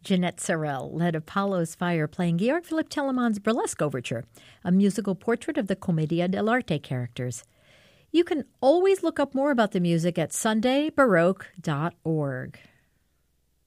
Jeanette Sorel led Apollo's Fire playing Georg Philipp Telemann's Burlesque Overture, a musical portrait of the Commedia dell'arte characters. You can always look up more about the music at sundaybaroque.org.